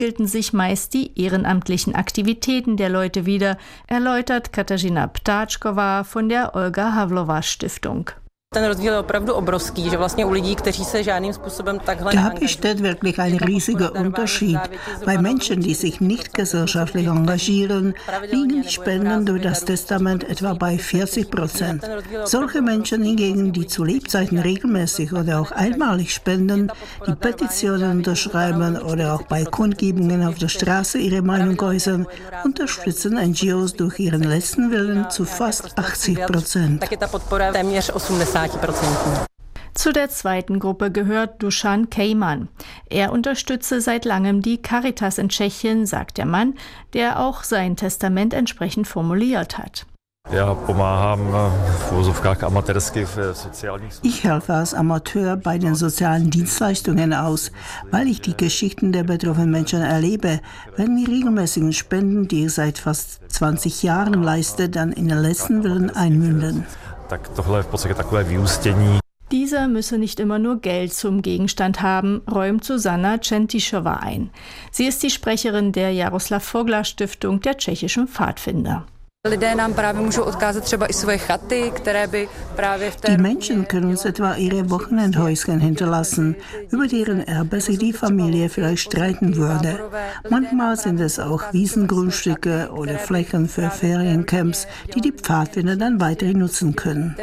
spiegelten sich meist die ehrenamtlichen Aktivitäten der Leute wider, erläutert Katarzyna Ptáčková von der Olga Havlova Stiftung. Da besteht wirklich ein riesiger Unterschied. Bei Menschen, die sich nicht gesellschaftlich engagieren, liegen die Spenden durch das Testament etwa bei 40%. Solche Menschen hingegen, die zu Lebzeiten regelmäßig oder auch einmalig spenden, die Petitionen unterschreiben oder auch bei Kundgebungen auf der Straße ihre Meinung äußern, unterstützen NGOs durch ihren letzten Willen zu fast 80%. Zu der zweiten Gruppe gehört Dušan Kejman. Er unterstütze seit langem die Caritas in Tschechien, sagt der Mann, der auch sein Testament entsprechend formuliert hat. Ich helfe als Amateur bei den sozialen Dienstleistungen aus, weil ich die Geschichten der betroffenen Menschen erlebe, wenn die regelmäßigen Spenden, die ich seit fast 20 Jahren leiste, dann in den letzten Willen einmünden. Dieser müsse nicht immer nur Geld zum Gegenstand haben, räumt Susanna Čentišová ein. Sie ist die Sprecherin der Jaroslav Foglar Stiftung der tschechischen Pfadfinder. Die Menschen können uns etwa ihre Wochenendhäuschen hinterlassen, über deren Erbe sich die Familie vielleicht streiten würde. Manchmal sind es auch Wiesengrundstücke oder Flächen für Feriencamps, die die Pfadfinder dann weiterhin nutzen können.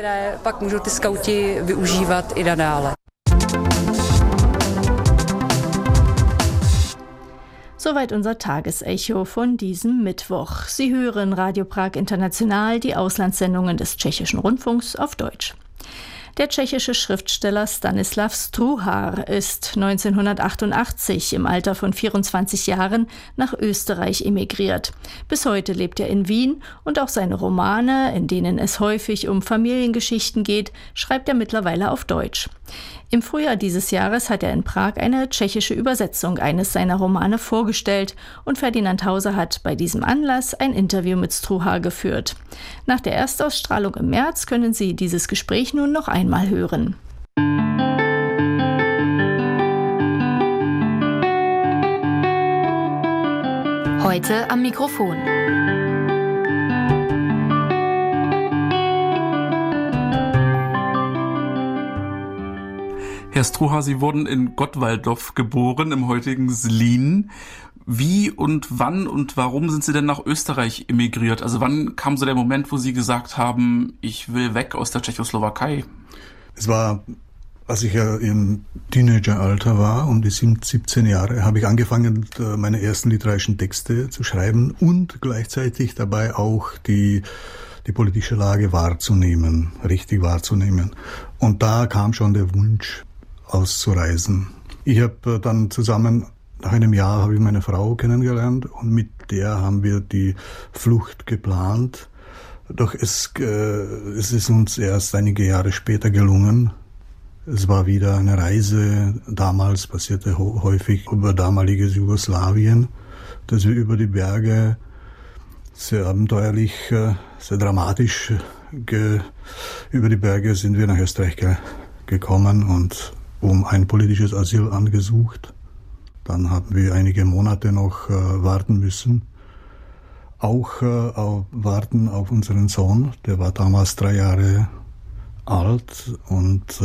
Soweit unser Tagesecho von diesem Mittwoch. Sie hören Radio Prag International, die Auslandssendungen des Tschechischen Rundfunks auf Deutsch. Der tschechische Schriftsteller Stanislav Struhar ist 1988 im Alter von 24 Jahren nach Österreich emigriert. Bis heute lebt er in Wien und auch seine Romane, in denen es häufig um Familiengeschichten geht, schreibt er mittlerweile auf Deutsch. Im Frühjahr dieses Jahres hat er in Prag eine tschechische Übersetzung eines seiner Romane vorgestellt und Ferdinand Hauser hat bei diesem Anlass ein Interview mit Struhar geführt. Nach der Erstausstrahlung im März können Sie dieses Gespräch nun noch einmal hören. Heute am Mikrofon. Herr Struhar, Sie wurden in Gottwaldov geboren, im heutigen Zlín. Wie und wann und warum sind Sie denn nach Österreich emigriert? Also wann kam so der Moment, wo Sie gesagt haben, ich will weg aus der Tschechoslowakei? Es war, als ich ja im Teenageralter war, um die 17 Jahre, habe ich angefangen, meine ersten literarischen Texte zu schreiben und gleichzeitig dabei auch die politische Lage wahrzunehmen, richtig wahrzunehmen. Und da kam schon der Wunsch, auszureisen. Ich habe dann nach einem Jahr habe ich meine Frau kennengelernt und mit der haben wir die Flucht geplant. Doch es ist uns erst einige Jahre später gelungen. Es war wieder eine Reise. Damals passierte häufig über damaliges Jugoslawien, dass wir über die Berge sehr abenteuerlich, sehr dramatisch über die Berge sind wir nach Österreich gekommen und um ein politisches Asyl angesucht. Dann haben wir einige Monate noch warten müssen. Auch warten auf unseren Sohn, der war damals 3 Jahre alt und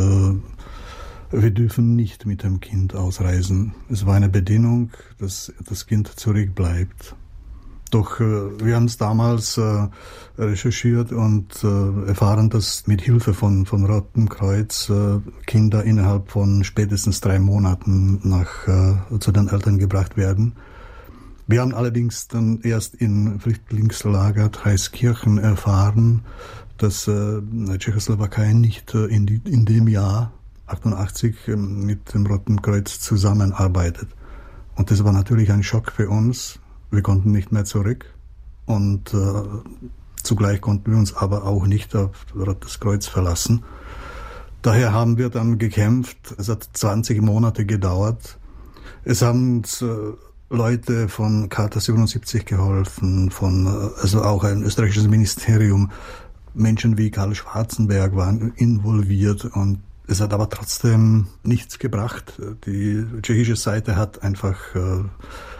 wir dürfen nicht mit dem Kind ausreisen. Es war eine Bedingung, dass das Kind zurückbleibt. Doch wir haben es damals recherchiert und erfahren, dass mit Hilfe von Rotem Kreuz Kinder innerhalb von spätestens 3 Monaten zu den Eltern gebracht werden. Wir haben allerdings dann erst im Flüchtlingslager Traiskirchen erfahren, dass die Tschechoslowakei nicht in dem Jahr 88 mit dem Roten Kreuz zusammenarbeitet. Und das war natürlich ein Schock für uns. Wir konnten nicht mehr zurück und zugleich konnten wir uns aber auch nicht auf Rotes Kreuz verlassen. Daher haben wir dann gekämpft. Es hat 20 Monate gedauert. Es haben uns Leute von Charta 77 geholfen, also auch ein österreichisches Ministerium. Menschen wie Karl Schwarzenberg waren involviert und es hat aber trotzdem nichts gebracht. Die tschechische Seite hat einfach